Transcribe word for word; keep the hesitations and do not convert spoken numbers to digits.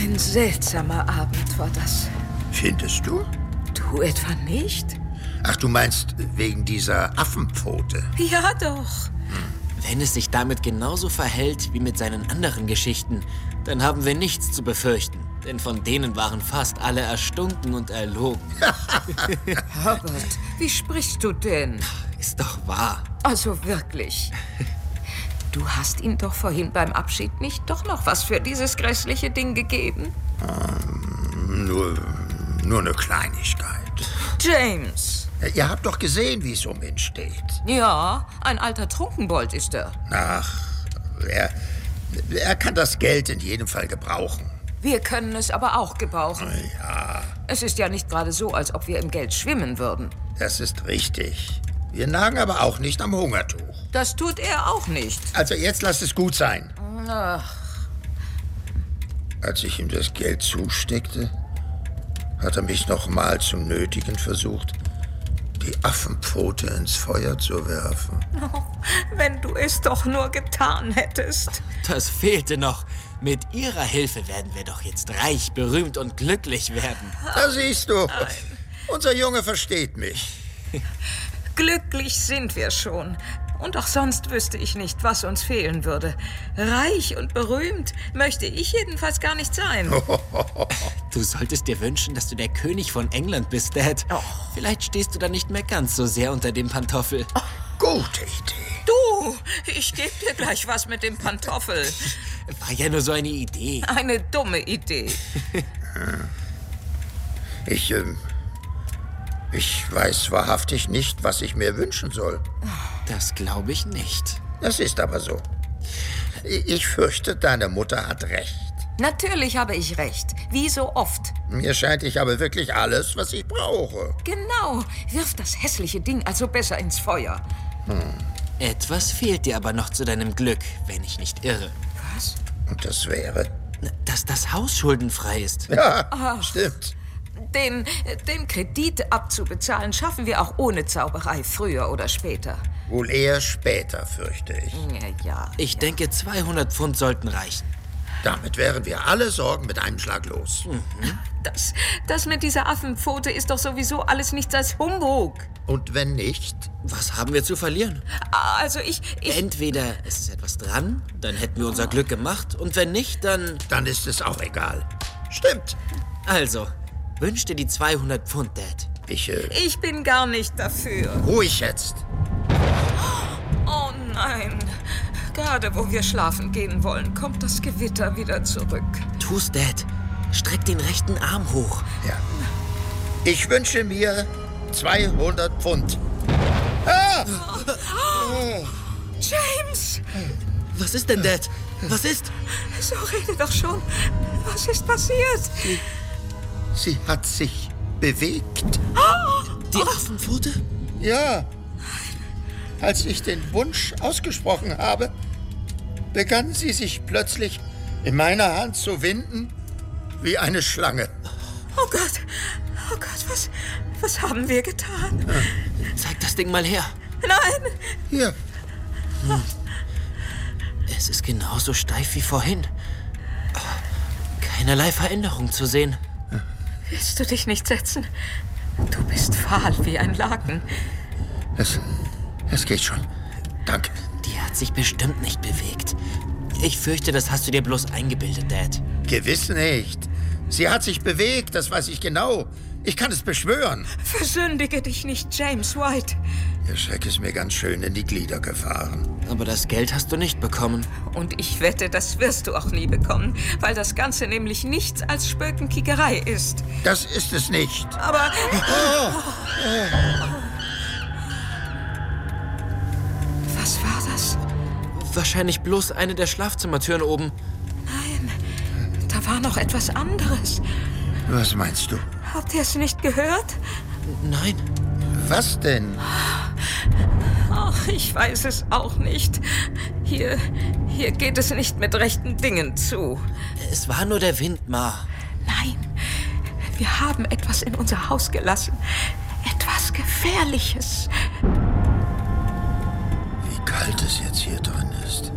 Ein seltsamer Abend war das. Findest du? Du etwa nicht? Ach, du meinst wegen dieser Affenpfote? Ja, doch. Wenn es sich damit genauso verhält wie mit seinen anderen Geschichten, dann haben wir nichts zu befürchten. Denn von denen waren fast alle erstunken und erlogen. Herbert, wie sprichst du denn? Ist doch wahr. Also wirklich. Du hast ihm doch vorhin beim Abschied nicht doch noch was für dieses grässliche Ding gegeben? Ähm, nur, nur eine Kleinigkeit. James! Ihr habt doch gesehen, wie es um ihn steht. Ja, ein alter Trunkenbold ist er. Ach, er, er kann das Geld in jedem Fall gebrauchen. Wir können es aber auch gebrauchen. Ja. Es ist ja nicht gerade so, als ob wir im Geld schwimmen würden. Das ist richtig. Wir nagen aber auch nicht am Hungertuch. Das tut er auch nicht. Also jetzt lasst es gut sein. Ach. Als ich ihm das Geld zusteckte, hat er mich noch mal zum Nötigen versucht, die Affenpfote ins Feuer zu werfen. Oh, wenn du es doch nur getan hättest. Das fehlte noch. Mit ihrer Hilfe werden wir doch jetzt reich, berühmt und glücklich werden. Da siehst du. Nein. Unser Junge versteht mich. Glücklich sind wir schon. Und auch sonst wüsste ich nicht, was uns fehlen würde. Reich und berühmt möchte ich jedenfalls gar nicht sein. Du solltest dir wünschen, dass du der König von England bist, Dad. Oh. Vielleicht stehst du dann nicht mehr ganz so sehr unter dem Pantoffel. Oh, gute Idee. Du, ich gebe dir gleich was mit dem Pantoffel. War ja nur so eine Idee. Eine dumme Idee. Ich, ähm, ich weiß wahrhaftig nicht, was ich mir wünschen soll. Das glaube ich nicht. Das ist aber so. Ich fürchte, deine Mutter hat recht. Natürlich habe ich recht. Wie so oft. Mir scheint, ich habe wirklich alles, was ich brauche. Genau. Wirf das hässliche Ding also besser ins Feuer. Hm. Etwas fehlt dir aber noch zu deinem Glück, wenn ich nicht irre. Was? Und das wäre? Dass das Haus schuldenfrei ist. Ja, Ach. stimmt. Den, den Kredit abzubezahlen schaffen wir auch ohne Zauberei, früher oder später. Wohl eher später, fürchte ich. Ja, ja. Ich ja. denke, zweihundert Pfund sollten reichen. Damit wären wir alle Sorgen mit einem Schlag los. Mhm. Das, das mit dieser Affenpfote ist doch sowieso alles nichts als Humbug. Und wenn nicht? Was haben wir zu verlieren? Also ich, ich... Entweder es ist etwas dran, dann hätten wir unser oh. Glück gemacht. Und wenn nicht, dann... Dann ist es auch egal. Stimmt. Also, wünsch dir die zweihundert Pfund, Dad. Ich, äh... Ich bin gar nicht dafür. Ruhig jetzt. Oh nein. Gerade wo wir schlafen gehen wollen, kommt das Gewitter wieder zurück. Tu's, Dad. Streck den rechten Arm hoch. Ja. Ich wünsche mir zweihundert Pfund. Ah! Oh. James! Was ist denn, Dad? Was ist? So rede doch schon. Was ist passiert? Sie, sie hat sich bewegt. Oh. Die Affenpfote? Ja. Als ich den Wunsch ausgesprochen habe, begann sie sich plötzlich in meiner Hand zu winden wie eine Schlange. Oh Gott, oh Gott, was, was haben wir getan? Ja. Zeig das Ding mal her. Nein! Hier. Hm. Es ist genauso steif wie vorhin. Keinerlei Veränderung zu sehen. Willst du dich nicht setzen? Du bist fahl wie ein Laken. Es, es geht schon. Danke. Die hat sich bestimmt nicht bewegt. Ich fürchte, das hast du dir bloß eingebildet, Dad. Gewiss nicht. Sie hat sich bewegt, das weiß ich genau. Ich kann es beschwören. Versündige dich nicht, James White. Der Schreck ist mir ganz schön in die Glieder gefahren. Aber das Geld hast du nicht bekommen. Und ich wette, das wirst du auch nie bekommen, weil das Ganze nämlich nichts als Spökenkickerei ist. Das ist es nicht. Aber... Oh. Was war das? Wahrscheinlich bloß eine der Schlafzimmertüren oben. Nein, da war noch etwas anderes. Was meinst du? Habt ihr es nicht gehört? Nein. Was denn? Ach, ich weiß es auch nicht. Hier, hier geht es nicht mit rechten Dingen zu. Es war nur der Wind, Ma. Nein, wir haben etwas in unser Haus gelassen. Etwas Gefährliches.